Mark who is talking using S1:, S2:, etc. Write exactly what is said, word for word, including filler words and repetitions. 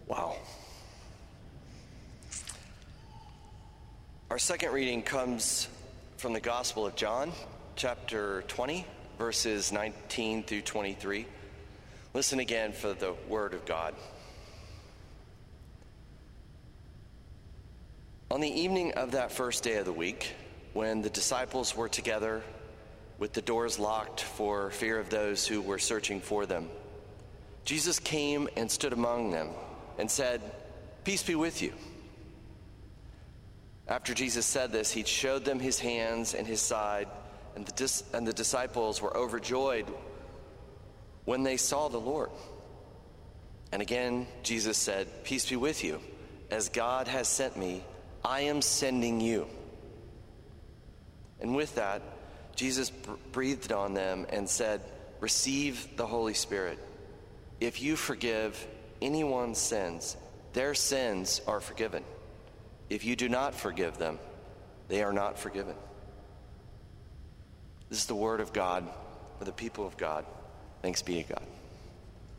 S1: Wow. Our second reading comes from the Gospel of John, chapter twenty, verses nineteen through twenty-three. Listen again for the word of God. On the evening of that first day of the week, when the disciples were together with the doors locked for fear of those who were searching for them, Jesus came and stood among them and said, "Peace be with you." After Jesus said this, he showed them his hands and his side, and the, dis- and the disciples were overjoyed when they saw the Lord. And again, Jesus said, "Peace be with you. As God has sent me, I am sending you." And with that, Jesus breathed on them and said, "Receive the Holy Spirit. If you forgive anyone's sins, their sins are forgiven. If you do not forgive them, they are not forgiven." This is the word of God for the people of God. Thanks be to God.